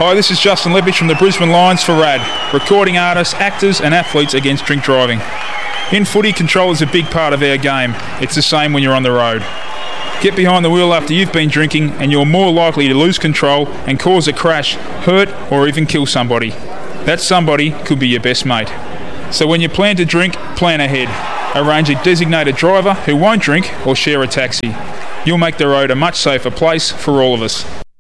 Hi, this is Justin Lepich from the Brisbane Lions for RAD, recording artists, actors and athletes against drink driving. In footy, control is a big part of our game. It's the same when you're on the road. Get behind the wheel after you've been drinking and you're more likely to lose control and cause a crash, hurt or even kill somebody. That somebody could be your best mate. So when you plan to drink, plan ahead. Arrange a designated driver who won't drink or share a taxi. You'll make the road a much safer place for all of us.